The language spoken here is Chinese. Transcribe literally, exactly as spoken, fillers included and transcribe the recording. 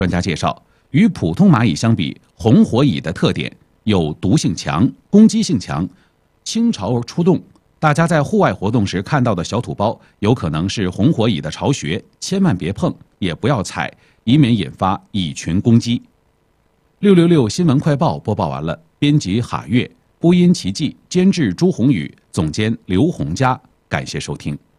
专家介绍，与普通蚂蚁相比，红火蚁的特点有毒性强、攻击性强、倾巢出动。大家在户外活动时看到的小土包，有可能是红火蚁的巢穴，千万别碰，也不要踩，以免引发蚁群攻击。六六六新闻快报播报完了，编辑哈月，播音齐记，监制朱红宇，总监刘洪佳，感谢收听。